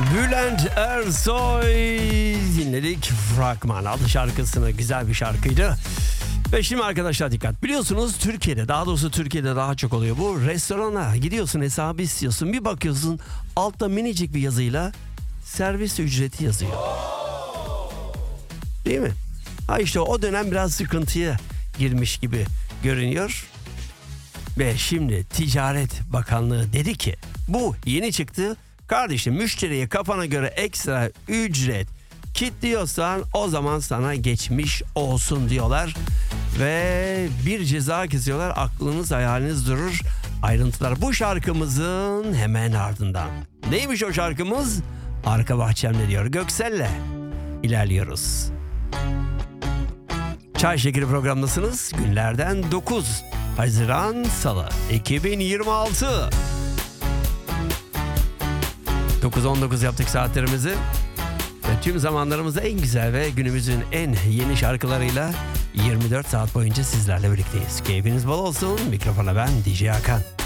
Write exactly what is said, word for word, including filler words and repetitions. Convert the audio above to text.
Bülent Ersoy dinledik. Fragman adlı şarkısını, güzel bir şarkıydı. Ve şimdi arkadaşlar dikkat. Biliyorsunuz Türkiye'de, daha doğrusu Türkiye'de daha çok oluyor. Bu restorana gidiyorsun, hesabı istiyorsun. Bir bakıyorsun altta minicik bir yazıyla servis ücreti yazıyor. Değil mi? Ha işte o dönem biraz sıkıntıya girmiş gibi görünüyor. Ve şimdi Ticaret Bakanlığı dedi ki bu yeni çıktı. Kardeşim, müşteriye kafana göre ekstra ücret kilitliyorsan o zaman sana geçmiş olsun diyorlar. Ve bir ceza kesiyorlar. Aklınız hayaliniz durur. Ayrıntılar bu şarkımızın hemen ardından. Neymiş o şarkımız? Arka Bahçemde diyor. Göksel'le ilerliyoruz. Çay Şekeri programdasınız. Günlerden dokuz Haziran Salı iki bin yirmi altı. dokuz on dokuz yaptık saatlerimizi. Ve tüm zamanlarımızda en güzel ve günümüzün en yeni şarkılarıyla yirmi dört saat boyunca sizlerle birlikteyiz. Keyfiniz bol olsun. Mikrofona ben D J Hakan.